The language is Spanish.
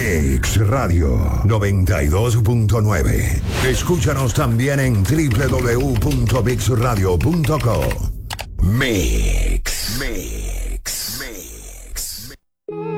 Mix Radio 92.9. Escúchanos también en www.mixradio.co. Mix.